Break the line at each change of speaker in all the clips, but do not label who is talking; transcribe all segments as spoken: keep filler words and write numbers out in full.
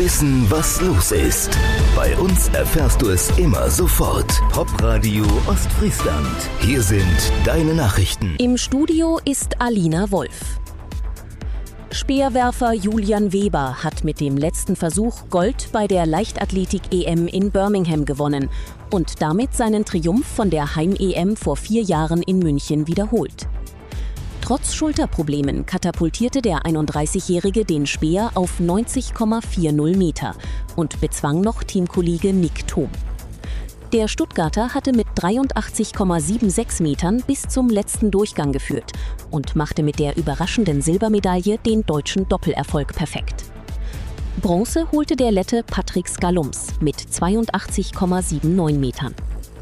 wissen, was los ist. Bei uns erfährst du es immer sofort. Popradio Ostfriesland. Hier sind deine Nachrichten.
Im Studio ist Alina Wolf. Speerwerfer Julian Weber hat mit dem letzten Versuch Gold bei der Leichtathletik-E M in Birmingham gewonnen und damit seinen Triumph von der Heim-E M vor vier Jahren in München wiederholt. Trotz Schulterproblemen katapultierte der einunddreißigjährige den Speer auf neunzig Komma vierzig Meter und bezwang noch Teamkollege Nick Thom. Der Stuttgarter hatte mit dreiundachtzig Komma sechsundsiebzig Metern bis zum letzten Durchgang geführt und machte mit der überraschenden Silbermedaille den deutschen Doppelerfolg perfekt. Bronze holte der Lette Patrick Scalums mit zweiundachtzig Komma neunundsiebzig Metern.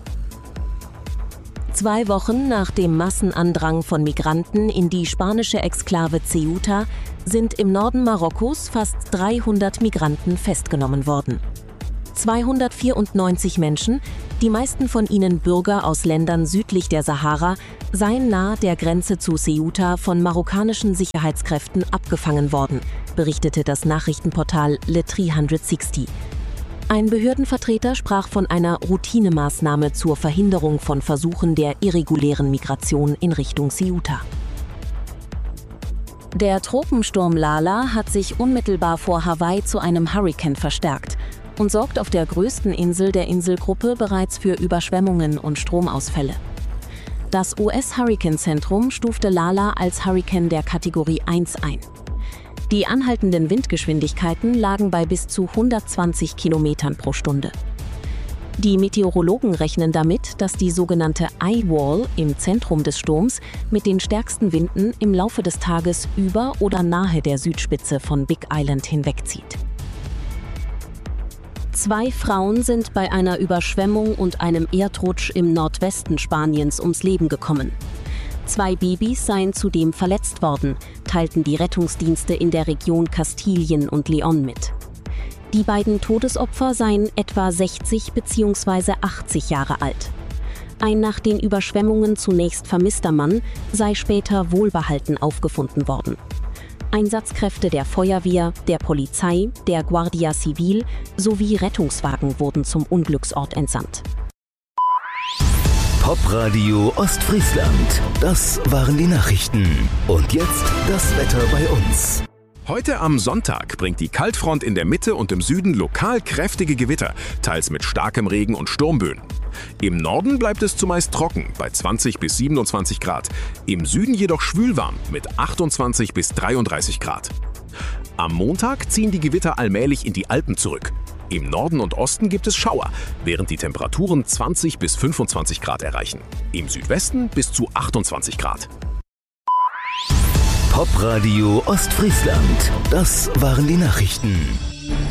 Zwei Wochen nach dem Massenandrang von Migranten in die spanische Exklave Ceuta sind im Norden Marokkos fast dreihundert Migranten festgenommen worden. zweihundertvierundneunzig Menschen, die meisten von ihnen Bürger aus Ländern südlich der Sahara, seien nahe der Grenze zu Ceuta von marokkanischen Sicherheitskräften abgefangen worden, berichtete das Nachrichtenportal Le dreihundertsechzig. Ein Behördenvertreter sprach von einer Routinemaßnahme zur Verhinderung von Versuchen der irregulären Migration in Richtung Ceuta. Der Tropensturm Lala hat sich unmittelbar vor Hawaii zu einem Hurrikan verstärkt und sorgt auf der größten Insel der Inselgruppe bereits für Überschwemmungen und Stromausfälle. Das U S-Hurrikanzentrum stufte Lala als Hurrikan der Kategorie eins ein. Die anhaltenden Windgeschwindigkeiten lagen bei bis zu hundertzwanzig Kilometern pro Stunde. Die Meteorologen rechnen damit, dass die sogenannte Eye Wall im Zentrum des Sturms mit den stärksten Winden im Laufe des Tages über oder nahe der Südspitze von Big Island hinwegzieht. Zwei Frauen sind bei einer Überschwemmung und einem Erdrutsch im Nordwesten Spaniens ums Leben gekommen. Zwei Babys seien zudem verletzt worden, teilten die Rettungsdienste in der Region Kastilien und León mit. Die beiden Todesopfer seien etwa sechzig bzw. achtzig Jahre alt. Ein nach den Überschwemmungen zunächst vermisster Mann sei später wohlbehalten aufgefunden worden. Einsatzkräfte der Feuerwehr, der Polizei, der Guardia Civil sowie Rettungswagen wurden zum Unglücksort entsandt.
Popradio Ostfriesland. Das waren die Nachrichten. Und jetzt das Wetter bei uns.
Heute am Sonntag bringt die Kaltfront in der Mitte und im Süden lokal kräftige Gewitter, teils mit starkem Regen und Sturmböen. Im Norden bleibt es zumeist trocken, bei zwanzig bis siebenundzwanzig Grad. Im Süden jedoch schwülwarm, mit achtundzwanzig bis dreiunddreißig Grad. Am Montag ziehen die Gewitter allmählich in die Alpen zurück. Im Norden und Osten gibt es Schauer, während die Temperaturen zwanzig bis fünfundzwanzig Grad erreichen. Im Südwesten bis zu achtundzwanzig Grad.
Popradio Ostfriesland. Das waren die Nachrichten.